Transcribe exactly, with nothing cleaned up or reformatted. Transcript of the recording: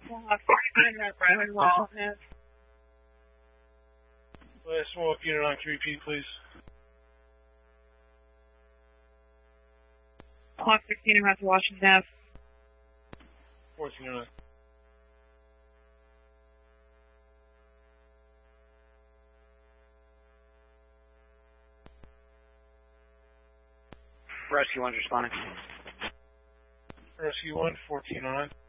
Block sixteen at Ryland Washington. Last smoke unit on Q P, please. Block sixteen at Washington. fourteen oh nine. Rescue one responding. Rescue one, fourteen oh nine.